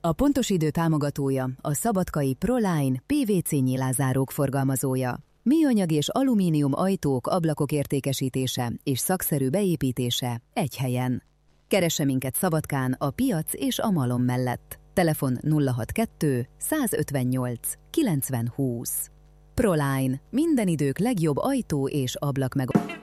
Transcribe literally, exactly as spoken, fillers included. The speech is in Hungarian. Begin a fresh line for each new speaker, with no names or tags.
A pontos idő támogatója a szabadkai Proline pé vé cé nyilázárók forgalmazója. Műanyag és alumínium ajtók, ablakok értékesítése és szakszerű beépítése egy helyen. Keresse minket Szabadkán a piac és a malom mellett. Telefon nulla hatvankettő százötvennyolc kilencven húsz. Proline, minden idők legjobb ajtó és ablak meg...